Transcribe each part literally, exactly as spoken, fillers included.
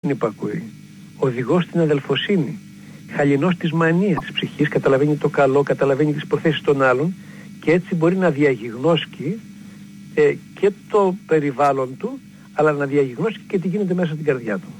υπακούει, οδηγός στην αδελφοσύνη, χαλινός της μανίας της ψυχής, καταλαβαίνει το καλό, καταλαβαίνει τις προθέσεις των άλλων και έτσι μπορεί να διαγιγνώσκει ε, και το περιβάλλον του, αλλά να διαγιγνώσκει και τι γίνεται μέσα στην καρδιά του.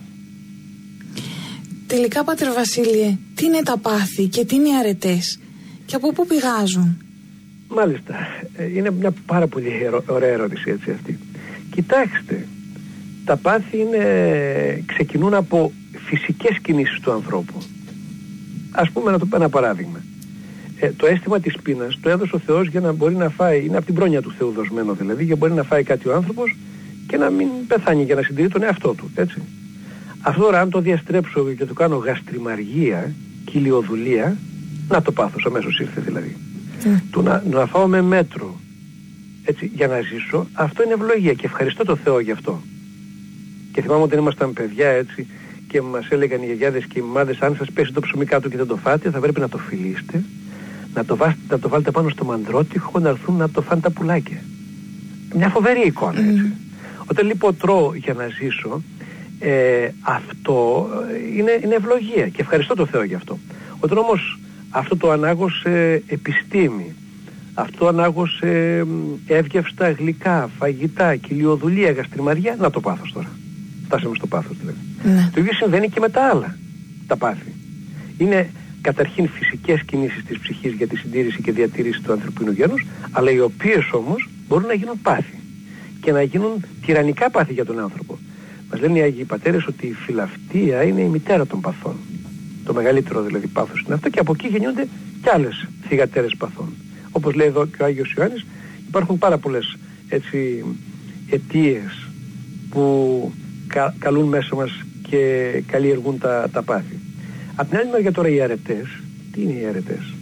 Τελικά, Πάτερ Βασίλειε, τι είναι τα πάθη και τι είναι οι αρετές και από πού πηγάζουν? Μάλιστα, είναι μια πάρα πολύ ωραία ερώτηση έτσι αυτή. Κοιτάξτε, τα πάθη είναι, ξεκινούν από φυσικές κινήσεις του ανθρώπου. Ας πούμε, να το πω ένα παράδειγμα. Ε, το αίσθημα της πείνας το έδωσε ο Θεός για να μπορεί να φάει, είναι από την πρόνοια του Θεού δοσμένο δηλαδή, για να μπορεί να φάει κάτι ο άνθρωπος και να μην πεθάνει, για να συντηρεί τον εαυτό του, έτσι. Αυτό τώρα, αν το διαστρέψω και το κάνω γαστριμαργία, κοιλιοδουλία, να το πάθος αμέσως ήρθε δηλαδή. Mm. Του να, να φάω με μέτρο, έτσι, για να ζήσω, αυτό είναι ευλογία και ευχαριστώ το Θεό γι' αυτό. Και θυμάμαι όταν ήμασταν παιδιά, έτσι, και μας έλεγαν οι γιαγιάδες και οι μαμάδες, αν σας πέσει το ψωμί κάτω και δεν το φάτε, θα πρέπει να το φιλήσετε, να το, βάστε, να το βάλετε πάνω στο μαντρότυχο, να έρθουν να το φάνε τα πουλάκια. Μια φοβερή εικόνα, έτσι. Mm. Όταν λοιπόν τρώω για να ζήσω, ε, αυτό είναι, είναι ευλογία και ευχαριστώ το Θεό γι' αυτό. Όταν όμως αυτό το ανάγω σε επιστήμη, αυτό το ανάγω σε εύγευστα γλυκά, φαγητά, κοιλιοδουλία, γαστριμαριά, να το πάθος τώρα. Φτάσαμε στο πάθος δηλαδή. Ναι. Το ίδιο συμβαίνει και με τα άλλα, τα πάθη. Είναι καταρχήν φυσικές κινήσεις της ψυχής για τη συντήρηση και διατήρηση του ανθρωπίνου γένους, αλλά οι οποίες όμως μπορούν να γίνουν πάθη και να γίνουν τυραννικά πάθη για τον άνθρωπο. Μας λένε οι Άγιοι Πατέρες ότι η φιλαυτία είναι η μητέρα των παθών. Το μεγαλύτερο δηλαδή πάθος είναι αυτό και από εκεί γεννιούνται κι άλλες θυγατέρες παθών. Όπως λέει εδώ και ο Άγιος Ιωάννης, υπάρχουν πάρα πολλές έτσι αιτίες που κα, καλούν μέσα μας και καλλιεργούν τα, τα πάθη. Απ' την άλλη μεριά τώρα οι αρετές, τι είναι οι αρετές?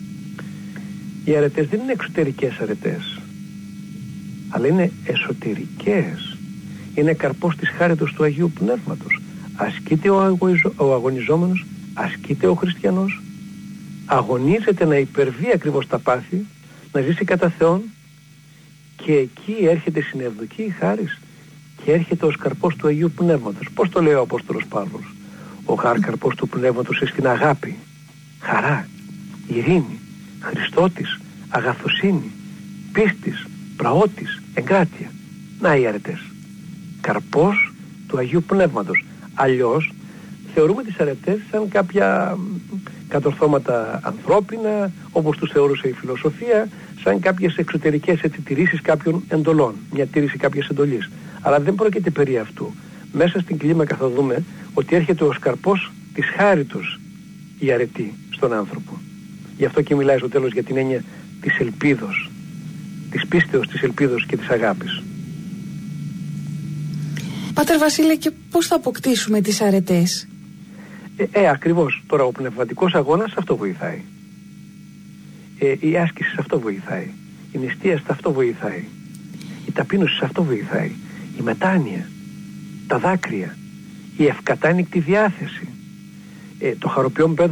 Οι αρετές δεν είναι εξωτερικές αρετές, αλλά είναι εσωτερικές. Είναι καρπός της χάριτος του Αγίου Πνεύματος. Ασκείται ο, αγωιζο, ο αγωνιζόμενος, ασκείται ο χριστιανός, αγωνίζεται να υπερβεί ακριβώς τα πάθη, να ζήσει κατά Θεόν και εκεί έρχεται συνευδοκή η χάρις και έρχεται ο καρπός του Αγίου Πνεύματος. Πώς το λέει ο Απόστολος Παύλος? Ο καρπός του Πνεύματος είναι στην αγάπη, χαρά, ειρήνη, Χριστότης, αγαθοσύνη, πίστης, πραότης, εγκράτεια. Να οι αρετές. Καρπός του Αγίου Πνεύματος. Αλλιώς θεωρούμε τις αρετές σαν κάποια κατορθώματα ανθρώπινα, όπως τους θεωρούσε η φιλοσοφία, σαν κάποιες εξωτερικές έτσι τηρήσεις κάποιων εντολών, μια τήρηση κάποιες εντολής. Αλλά δεν πρόκειται περί αυτού. Μέσα στην κλίμακα θα δούμε ότι έρχεται ο σκαρπός της χάριτος η αρετή στον άνθρωπο. Γι' αυτό και μιλάει στο τέλος για την έννοια της ελπίδος, της πίστεως, της ελπίδος και της αγάπης. Πάτερ Βασίλη, και πώς θα αποκτήσουμε τις αρετές? Ε, ε, ακριβώς. Τώρα ο πνευματικός αγώνας αυτό βοηθάει. Ε, η άσκηση σε αυτό βοηθάει. Η νηστεία σε αυτό βοηθάει. Η ταπείνωση σε αυτό βοηθάει. Η μετάνοια, τα δάκρυα, η ευκατάνικτη διάθεση, ε, το χαροποιόν πένθος